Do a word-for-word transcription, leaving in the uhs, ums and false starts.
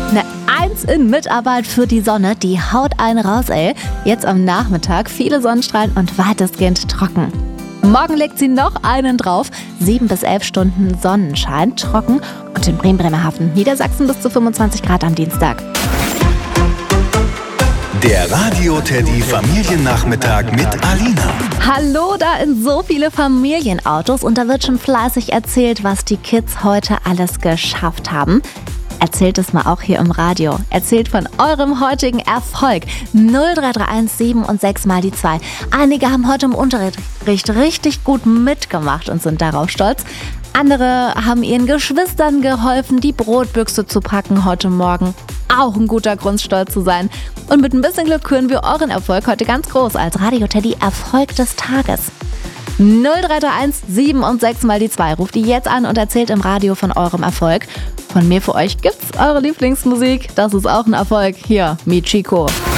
Eine Eins in Mitarbeit für die Sonne, die haut einen raus, ey. Jetzt am Nachmittag viele Sonnenstrahlen und weitestgehend trocken. Morgen legt sie noch einen drauf. Sieben bis elf Stunden Sonnenschein, trocken. Und in Bremen, Bremerhaven, Niedersachsen bis zu fünfundzwanzig Grad am Dienstag. Der Radio-Teddy Familiennachmittag mit Alina. Hallo, da in so viele Familienautos und da wird schon fleißig erzählt, was die Kids heute alles geschafft haben. Erzählt es mal auch hier im Radio. Erzählt von eurem heutigen Erfolg. null drei drei eins sieben und sechs mal die zwei. Einige haben heute im Unterricht richtig gut mitgemacht und sind darauf stolz. Andere haben ihren Geschwistern geholfen, die Brotbüchse zu packen heute Morgen. Auch ein guter Grund, stolz zu sein. Und mit ein bisschen Glück küren wir euren Erfolg heute ganz groß als Radio-Teddy Erfolg des Tages. null drei drei eins sieben und sechs mal die zwei. Ruft die jetzt an und erzählt im Radio von eurem Erfolg. Von mir für euch gibt's eure Lieblingsmusik. Das ist auch ein Erfolg. Hier, Michiko.